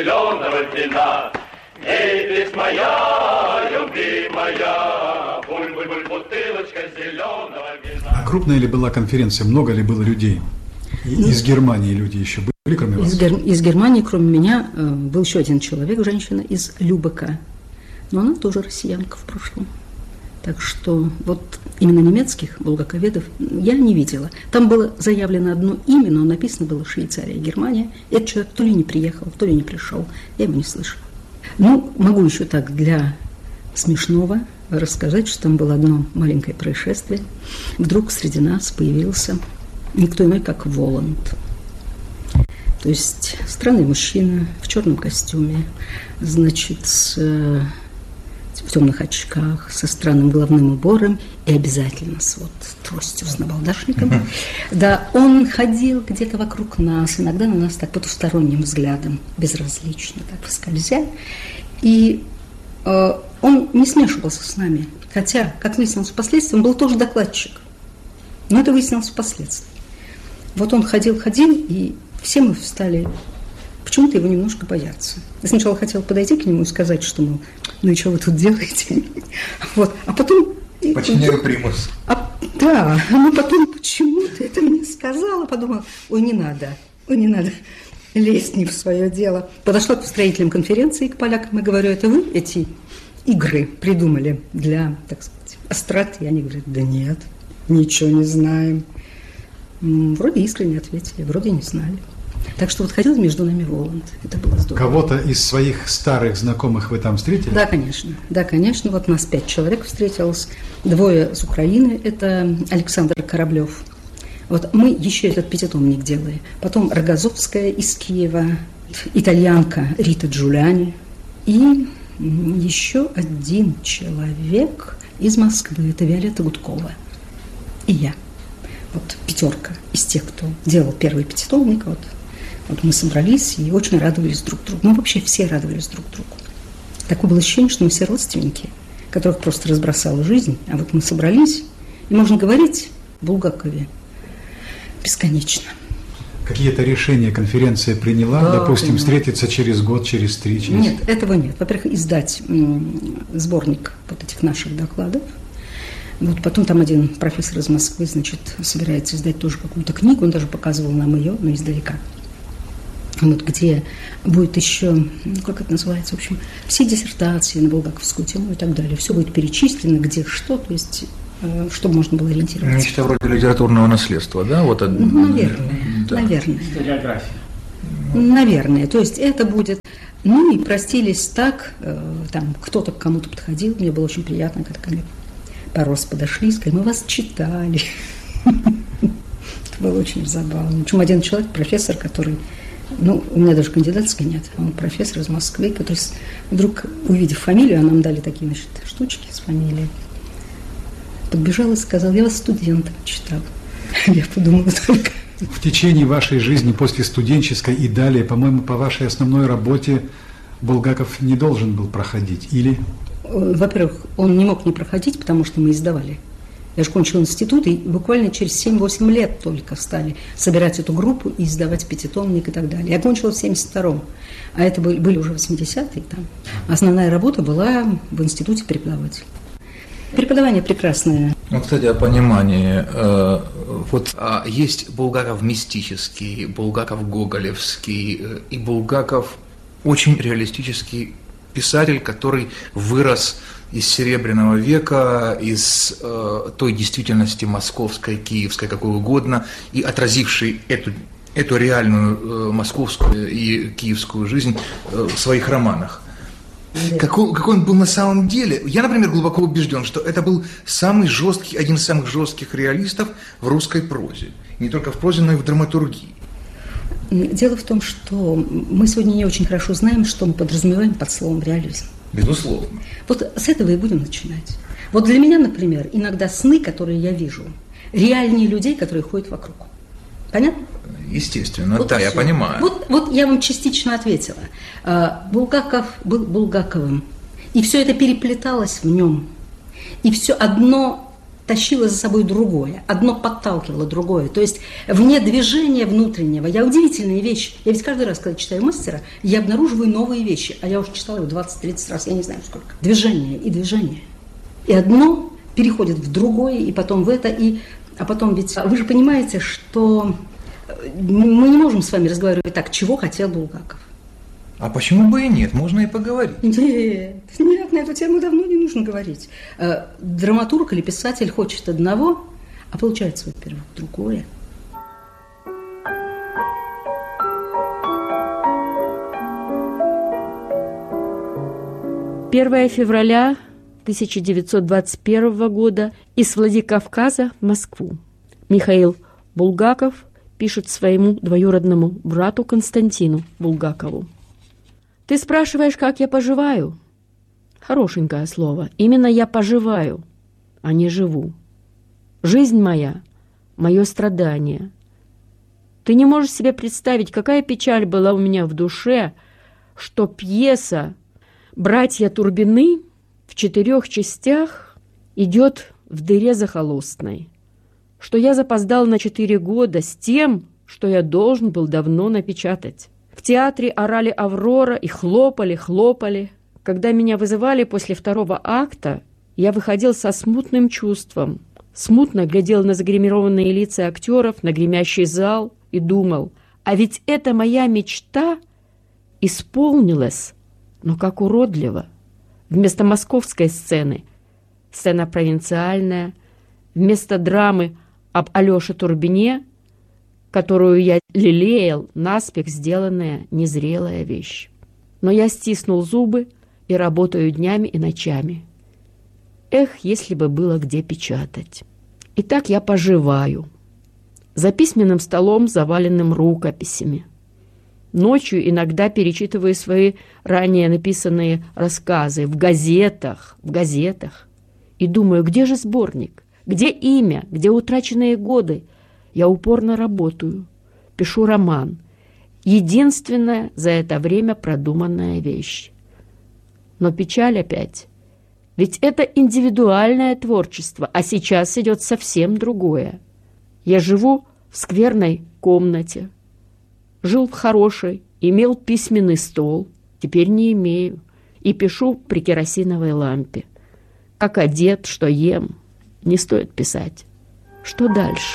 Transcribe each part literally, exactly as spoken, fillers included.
зеленого вина. Эй, ты моя, любимая, буль-буль-буль, бутылочка зеленого вина. А крупная ли была конференция? Много ли было людей? Из Германии люди еще были, кроме вас? Из, Гер... из Германии, кроме меня, был еще один человек, женщина из Любека. Но она тоже россиянка в прошлом. Так что вот именно немецких булгаковедов я не видела. Там было заявлено одно имя, но написано было Швейцария, Германия. Этот человек то ли не приехал, то ли не пришел. Я его не слышала. Ну, могу еще так для смешного рассказать, что там было одно маленькое происшествие. Вдруг среди нас появился никто иной, как Воланд. То есть странный мужчина в черном костюме, значит, с, в темных очках, со странным головным убором и обязательно с вот тростью, с набалдашником. Да, он ходил где-то вокруг нас, иногда на нас так потусторонним взглядом, безразлично, так скользя. И э, он не смешивался с нами, хотя, как выяснилось впоследствии, он был тоже докладчик. Но это выяснилось впоследствии. Вот он ходил-ходил, и все мы стали почему-то его немножко бояться. Я сначала хотела подойти к нему и сказать, что, ну, ну и что вы тут делаете? Вот. А потом... Подчиняю примус. А, да, но потом почему-то это мне сказала, подумала, ой, не надо, ой, не надо лезть не в свое дело. Подошла к устроителям конференции, к полякам, и говорю, это вы эти игры придумали для, так сказать, остроты? И они говорят, да нет, ничего не знаем. Вроде искренне ответили, вроде не знали. Так что вот ходил между нами Воланд. Это было здорово. Кого-то из своих старых знакомых вы там встретили? Да, конечно. Да, конечно. Вот нас пять человек встретилось. Двое с Украины. Это Александр Кораблев. Вот мы еще этот пятитомник делали. Потом Рогозовская из Киева, итальянка Рита Джулиани. И еще один человек из Москвы. Это Виолетта Гудкова. И я. Вот пятерка из тех, кто делал первый пятитомник. Вот, вот мы собрались и очень радовались друг другу. Ну, вообще все радовались друг другу. Такое было ощущение, что мы все родственники, которых просто разбросала жизнь. А вот мы собрались, и можно говорить о Булгакове бесконечно. Какие-то решения конференция приняла? Да, допустим, приняла. Встретиться через год, через три? Через... Нет, этого нет. Во-первых, издать м- сборник вот этих наших докладов. Вот потом там один профессор из Москвы, значит, собирается издать тоже какую-то книгу, он даже показывал нам ее, но издалека. Вот где будет еще, ну, как это называется, в общем, все диссертации на булгаковскую тему и так далее. Все будет перечислено, где что, то есть, э, чтобы можно было ориентироваться. Нечто вроде литературного наследства, да? Вот, ну, наверное, да. наверное. Историография. Наверное, то есть это будет... Ну и простились так, э, там кто-то к кому-то подходил, мне было очень приятно, когда ко мне пару раз подошли и сказали, мы вас читали. Это было очень забавно. Причем один человек, профессор, который, ну, у меня даже кандидатской нет, он профессор из Москвы, который вдруг, увидев фамилию, а нам дали такие, значит, штучки с фамилией, подбежал и сказал, я вас студентом читал. Я подумала только... В течение вашей жизни после студенческой и далее, по-моему, по вашей основной работе Булгаков не должен был проходить, или... Во-первых, он не мог не проходить, потому что мы издавали. Я же кончила институт, и буквально через семь-восемь лет только стали собирать эту группу и издавать пятитомник и так далее. Я кончила в семьдесят втором, а это были, были уже восьмидесятые там. Основная работа была в институте преподавателя. Преподавание прекрасное. Ну, кстати, о понимании. Вот есть Булгаков мистический, Булгаков гоголевский, и Булгаков очень реалистический писатель, который вырос из Серебряного века, из э, той действительности московской, киевской, какой угодно, и отразивший эту, эту реальную э, московскую и киевскую жизнь э, в своих романах. Да. Какой, какой он был на самом деле? Я, например, глубоко убежден, что это был самый жесткий, один из самых жестких реалистов в русской прозе. Не только в прозе, но и в драматургии. Дело в том, что мы сегодня не очень хорошо знаем, что мы подразумеваем под словом реализм. Безусловно. Вот с этого и будем начинать. Вот для меня, например, иногда сны, которые я вижу, реальнее людей, которые ходят вокруг. Понятно? Естественно, вот да, я все. понимаю. Вот, вот я вам частично ответила. Булгаков был Булгаковым, и все это переплеталось в нем. И все одно тащило за собой другое, одно подталкивало другое. То есть вне движения внутреннего. Я удивительные вещи. Я ведь каждый раз, когда читаю мастера, я обнаруживаю новые вещи. А я уже читала его двадцать-тридцать раз, я не знаю сколько. Движение и движение. И одно переходит в другое, и потом в это. И... А потом ведь вы же понимаете, что мы не можем с вами разговаривать так, чего хотел Булгаков. А почему бы и нет? Можно и поговорить. Нет, нет, на эту тему давно не нужно говорить. Драматург или писатель хочет одного, а получается, во-первых, другое. первое февраля тысяча девятьсот двадцать первого года из Владикавказа в Москву. Михаил Булгаков пишет своему двоюродному брату Константину Булгакову. «Ты спрашиваешь, как я поживаю?» Хорошенькое слово. Именно я поживаю, а не живу. Жизнь моя – мое страдание. Ты не можешь себе представить, какая печаль была у меня в душе, что пьеса «Братья Турбины» в четырех частях идет в дыре захолустной, что я запоздал на четыре года с тем, что я должен был давно напечатать. В театре орали «Аврора» и хлопали, хлопали. Когда меня вызывали после второго акта, я выходил со смутным чувством, смутно глядел на загримированные лица актеров, на гремящий зал и думал, а ведь эта моя мечта исполнилась, но как уродливо. Вместо московской сцены – сцена провинциальная, вместо драмы об Алёше Турбине, которую я лелеял, наспех сделанная незрелая вещь. Но я стиснул зубы и работаю днями и ночами. Эх, если бы было где печатать. И так я поживаю. За письменным столом, заваленным рукописями. Ночью иногда перечитываю свои ранее написанные рассказы в газетах, в газетах. И думаю, где же сборник? Где имя? Где утраченные годы? Я упорно работаю, пишу роман. Единственная за это время продуманная вещь. Но печаль опять. Ведь это индивидуальное творчество, а сейчас идет совсем другое. Я живу в скверной комнате. Жил в хорошей, имел письменный стол, теперь не имею. И пишу при керосиновой лампе. Как одет, что ем, не стоит писать. Что дальше?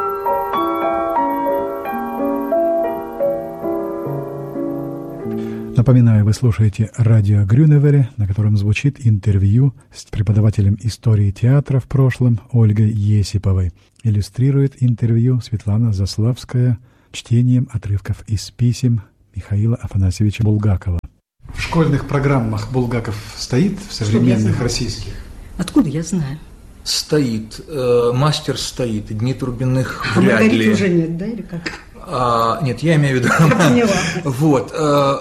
Напоминаю, вы слушаете радио Грюневере, на котором звучит интервью с преподавателем истории театра в прошлом Ольгой Есиповой. Иллюстрирует интервью Светлана Заславская чтением отрывков из писем Михаила Афанасьевича Булгакова. В школьных программах Булгаков стоит, в современных российских? Откуда я знаю? Стоит. Э, мастер стоит. Дни Турбиных а вряд ли. Уже нет, да, или как? А, нет, я имею в виду... Вот.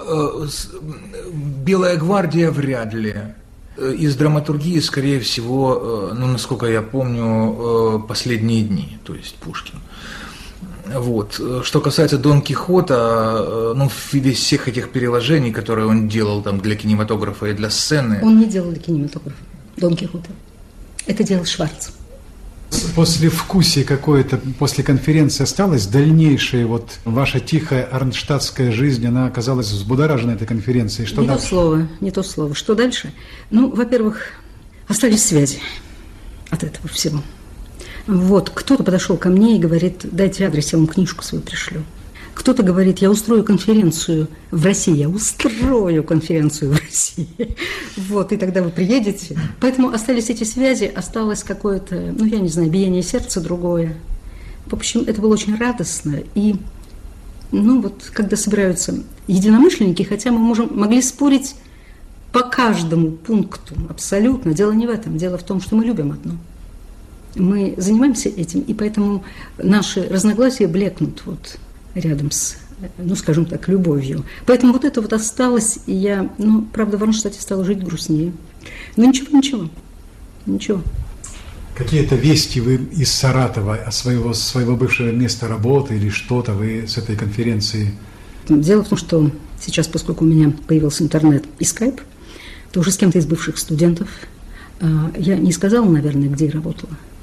«Белая гвардия» вряд ли. Из драматургии, скорее всего, ну, насколько я помню, «Последние дни», то есть Пушкин. Вот. Что касается Дон Кихота, ну, в виде всех этих переложений, которые он делал там для кинематографа и для сцены... Он не делал для кинематографа Дон Кихота. Это делал Шварц. После вкусия какое-то, после конференции осталось дальнейшее, вот ваша тихая арнштадтская жизнь, она оказалась взбудоражена этой конференцией. Что не дальше? то слово, не то слово. Что дальше? Ну, во-первых, остались связи от этого всего. Вот, кто-то подошел ко мне и говорит, дайте адрес, я вам книжку свою пришлю. Кто-то говорит, я устрою конференцию в России, я устрою конференцию в России. Вот, и тогда вы приедете. Поэтому остались эти связи, осталось какое-то, ну, я не знаю, биение сердца другое. В общем, это было очень радостно. И, ну, вот, когда собираются единомышленники, хотя мы можем, могли спорить по каждому пункту абсолютно. Дело не в этом, дело в том, что мы любим одно. Мы занимаемся этим, и поэтому наши разногласия блекнут, вот, рядом с, ну, скажем так, любовью. Поэтому вот это вот осталось, и я, ну, правда, в Арнштадте стала жить грустнее. Но ничего, ничего, ничего. Какие-то вести вы из Саратова, от своего, своего бывшего места работы или что-то вы с этой конференции? Дело в том, что сейчас, поскольку у меня появился интернет и скайп, то уже с кем-то из бывших студентов, я не сказала, наверное, где я работала.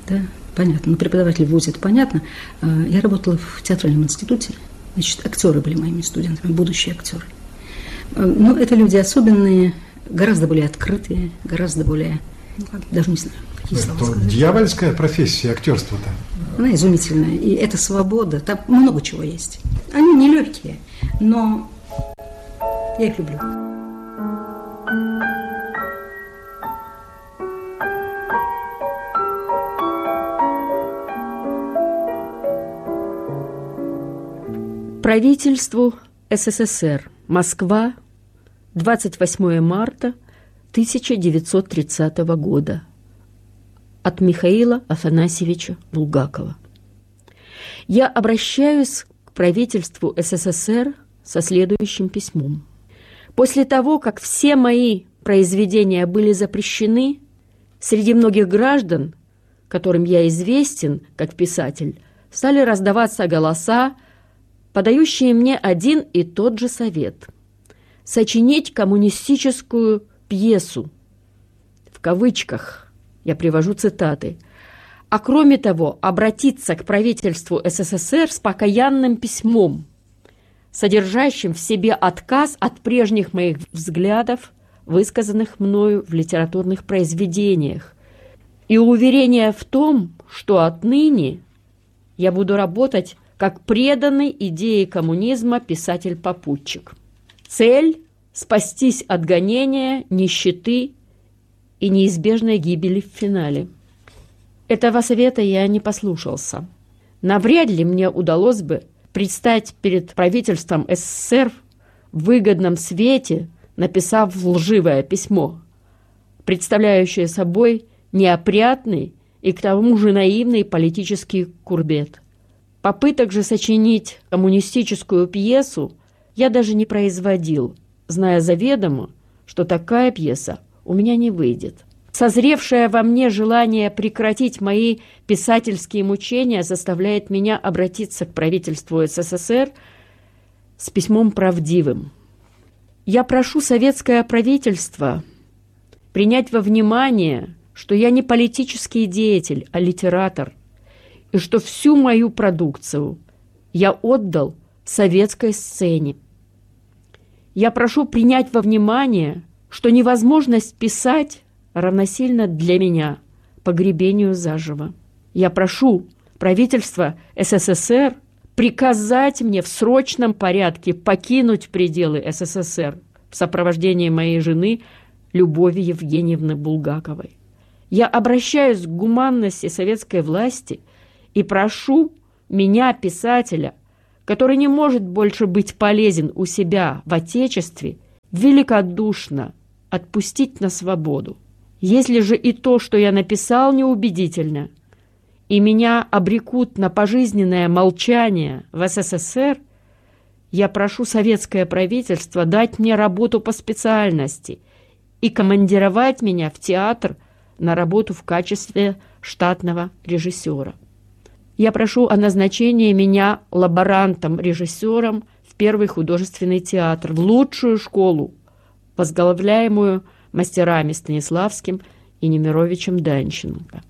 Да, понятно. Ну, преподаватель в ВУЗе, это понятно. Я работала в театральном институте. Значит, актеры были моими студентами, будущие актеры. Но это люди особенные, гораздо более открытые, гораздо более, ну, даже не знаю, какие слова сказать. Дьявольская профессия актерства-то. Она изумительная. И это свобода. Там много чего есть. Они нелегкие, но я их люблю. Правительству СССР. Москва, двадцать восьмое марта тысяча девятьсот тридцатого года. От Михаила Афанасьевича Булгакова. Я обращаюсь к правительству СССР со следующим письмом. После того, как все мои произведения были запрещены, среди многих граждан, которым я известен как писатель, стали раздаваться голоса, подающие мне один и тот же совет – сочинить коммунистическую пьесу, в кавычках, я привожу цитаты, а кроме того обратиться к правительству СССР с покаянным письмом, содержащим в себе отказ от прежних моих взглядов, высказанных мною в литературных произведениях, и уверение в том, что отныне я буду работать как преданный идее коммунизма писатель-попутчик. Цель – спастись от гонения, нищеты и неизбежной гибели в финале. Этого совета я не послушался. Навряд ли мне удалось бы предстать перед правительством СССР в выгодном свете, написав лживое письмо, представляющее собой неопрятный и к тому же наивный политический курбет. Попыток же сочинить коммунистическую пьесу я даже не производил, зная заведомо, что такая пьеса у меня не выйдет. Созревшее во мне желание прекратить мои писательские мучения заставляет меня обратиться к правительству СССР с письмом правдивым. Я прошу советское правительство принять во внимание, что я не политический деятель, а литератор, и что всю мою продукцию я отдал советской сцене. Я прошу принять во внимание, что невозможность писать равносильно для меня погребению заживо. Я прошу правительство СССР приказать мне в срочном порядке покинуть пределы СССР в сопровождении моей жены Любови Евгеньевны Булгаковой. Я обращаюсь к гуманности советской власти и прошу меня, писателя, который не может больше быть полезен у себя в Отечестве, великодушно отпустить на свободу. Если же и то, что я написал, неубедительно, и меня обрекут на пожизненное молчание в СССР, я прошу советское правительство дать мне работу по специальности и командировать меня в театр на работу в качестве штатного режиссера. Я прошу о назначении меня лаборантом-режиссером в Первый художественный театр, в лучшую школу, возглавляемую мастерами Станиславским и Немировичем Данченко.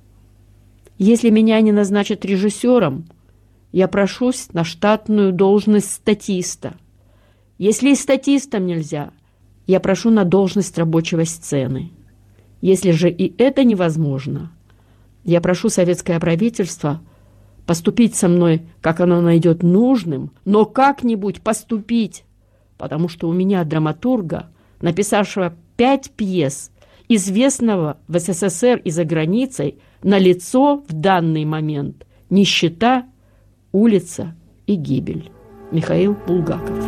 Если меня не назначат режиссером, я прошусь на штатную должность статиста. Если и статистом нельзя, я прошу на должность рабочего сцены. Если же и это невозможно, я прошу советское правительство поступить со мной, как оно найдет нужным, но как-нибудь поступить, потому что у меня драматурга, написавшего пять пьес, известного в СССР и за границей, налицо в данный момент нищета, улица и гибель. Михаил Булгаков.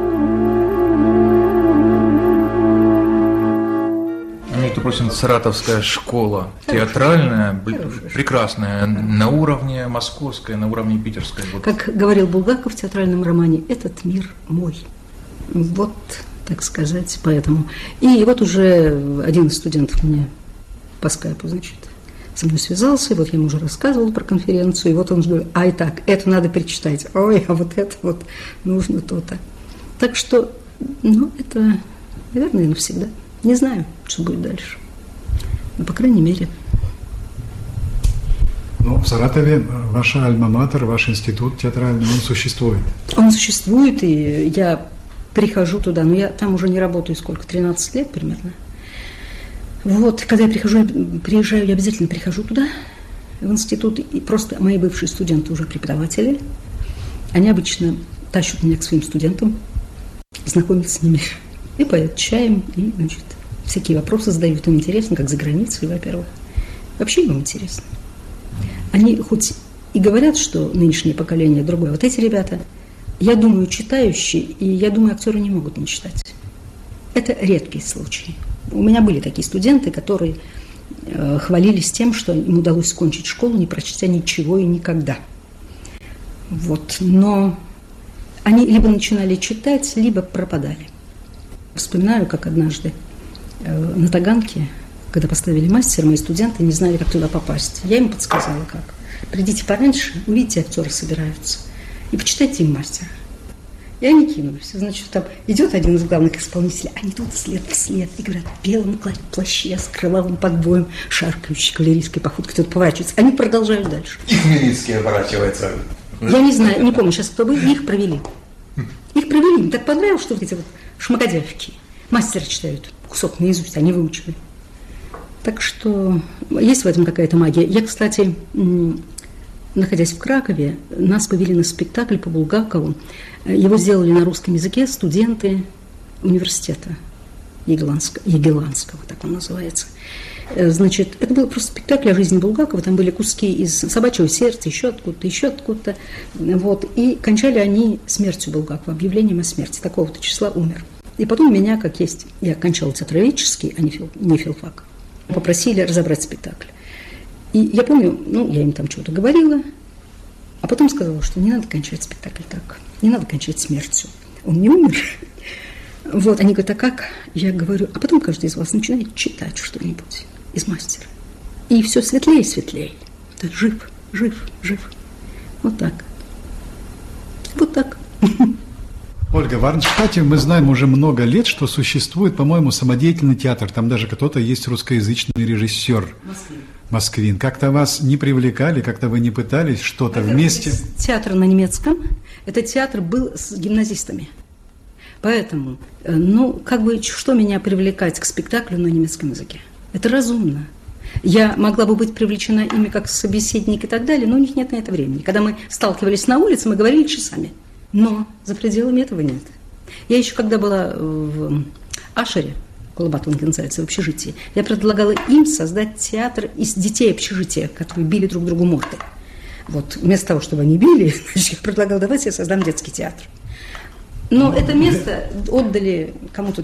Между прочим, Саратовская школа театральная, Хорошая. прекрасная, на уровне московской, на уровне питерской. Вот. Как говорил Булгаков в театральном романе, «Этот мир мой». Вот, так сказать, поэтому. И вот уже один из студентов мне по скайпу, значит, со мной связался, и вот я ему уже рассказывала про конференцию, и вот он говорит: ай так, это надо перечитать, ой, а вот это вот нужно то-то. Так что, ну, это, наверное, навсегда. Не знаю, что будет дальше. Но, по крайней мере, в Саратове ваша альма-матер, ваш институт театральный, он существует? Он существует, и я прихожу туда, но я там уже не работаю сколько, тринадцать лет примерно. Вот, когда я прихожу, я приезжаю, я обязательно прихожу туда, в институт, и просто мои бывшие студенты уже преподаватели, они обычно тащат меня к своим студентам, знакомят с ними и поют чаем, и, значит, всякие вопросы задают, им интересно, как за границей, во-первых. Вообще им интересно. Они хоть и говорят, что нынешнее поколение другое, вот эти ребята, я думаю, читающие, и я думаю, актеры не могут не читать. Это редкий случай. У меня были такие студенты, которые э, хвалились тем, что им удалось кончить школу, не прочтя ничего и никогда. Вот. Но они либо начинали читать, либо пропадали. Вспоминаю, как однажды э, на Таганке, когда поставили мастера, мои студенты не знали, как туда попасть. Я им подсказала, как. Придите пораньше, увидите, актеры собираются, и почитайте им мастера. И они кинулись. Значит, там идет один из главных исполнителей, они тут след в след, и говорят, в белом плаще с кровавым подбоем, шаркающей кавалерийской походкой, кто-то поворачивается. Они продолжают дальше. И Хмельницкий оборачивается. Я не знаю, не помню сейчас, кто был, их провели. Их провели, им так понравилось, что вот эти вот шмакодявки. Мастера читают кусок наизусть, они выучили. Так что есть в этом какая-то магия. Я, кстати, находясь в Кракове, нас повели на спектакль по Булгакову. Его сделали на русском языке студенты университета Егеланского, Егеланского, так он называется. Значит, это был просто спектакль о жизни Булгакова. Там были куски из «Собачьего сердца», еще откуда-то, еще откуда-то. Вот. И кончали они смертью Булгакова, объявлением о смерти. Такого-то числа умер. И потом меня, как есть, я кончала театроведческий, а не, фил, не филфак, попросили разобрать спектакль. И я помню, ну, я им там что-то говорила, а потом сказала, что не надо кончать спектакль так, не надо кончать смертью. Он не умер. Вот, они говорят, а как? Я говорю, а потом каждый из вас начинает читать что-нибудь из мастера. И все светлее и светлее. Да, жив, жив, жив. Вот так. Вот так. Ольга, в Арнштадте мы знаем уже много лет, что существует, по-моему, самодеятельный театр. Там даже кто-то есть русскоязычный режиссер. Москвин. Москвин. Как-то вас не привлекали, как-то вы не пытались что-то вместе? Театр на немецком. Этот театр был с гимназистами. Поэтому, ну, как бы, что меня привлекать к спектаклю на немецком языке? Это разумно. Я могла бы быть привлечена ими как собеседник и так далее, но у них нет на это времени. Когда мы сталкивались на улице, мы говорили часами. Но за пределами этого нет. Я еще когда была в Ашере, Колобатунге называется, в общежитии, я предлагала им создать театр из детей общежития, которые били друг другу морды. Вот, вместо того, чтобы они били, я предлагала, давайте я создам детский театр. Но это место отдали кому-то